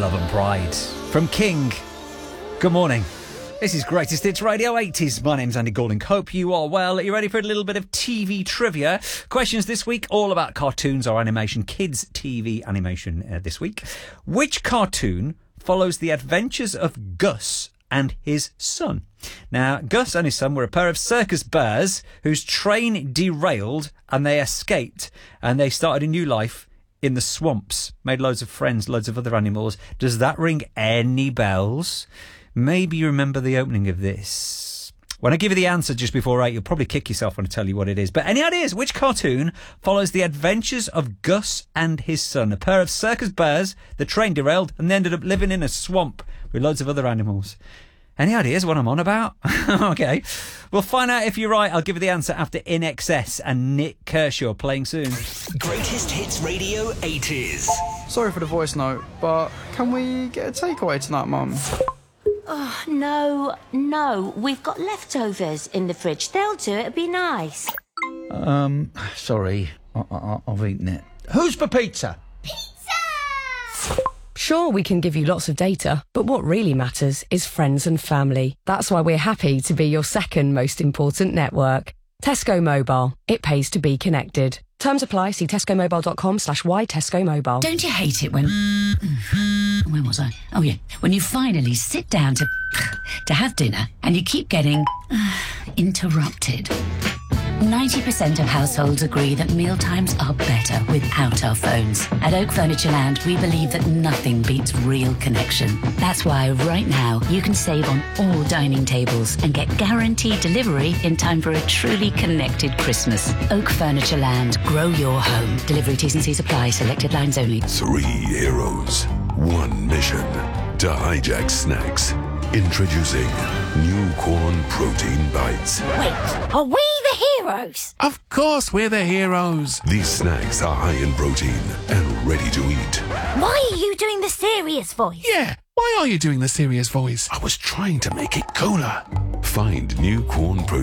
Love and Pride from King. Good morning. This is Greatest Hits Radio 80s. My name's Andy Goulding. Hope you are well. Are you ready for a little bit of TV trivia? Questions this week, all about cartoons or animation. Kids TV animation this week. Which cartoon follows the adventures of Gus and his son? Now, Gus and his son were a pair of circus bears whose train derailed and they escaped and they started a new life in the swamps, made loads of friends, loads of other animals. Does that ring any bells? Maybe you remember the opening of this. When I give you the answer just before 8, you'll probably kick yourself when I tell you what it is. But any ideas? Which cartoon follows the adventures of Gus and his son? A pair of circus bears, the train derailed, and they ended up living in a swamp with loads of other animals. Any ideas what I'm on about? Okay. We'll find out if you're right. I'll give you the answer after In Excess and Nick Kershaw playing soon. Greatest Hits Radio 80s. Sorry for the voice note, but can we get a takeaway tonight, Mum? Oh, no. We've got leftovers in the fridge. They'll do it. It'd be nice. Sorry. I've eaten it. Who's for pizza? Sure, we can give you lots of data, but what really matters is friends and family. That's why we're happy to be your second most important network. Tesco Mobile. It pays to be connected. Terms apply. See tescomobile.com/why Tesco Mobile. Don't you hate it when... Where was I? Oh, yeah. When you finally sit down to have dinner and you keep getting interrupted. 90% of households agree that mealtimes are better without our phones. At Oak Furniture Land, we believe that nothing beats real connection. That's why right now you can save on all dining tables and get guaranteed delivery in time for a truly connected Christmas. Oak Furniture Land. Grow your home. Delivery T's and C's apply. Selected lines only. 3 heroes, 1 mission. To hijack snacks. Introducing new corn protein bites. Wait, are we the heroes? Of course we're the heroes. These snacks are high in protein and ready to eat. Why are you doing the serious voice? Yeah, why are you doing the serious voice? I was trying to make it cooler. Find new corn protein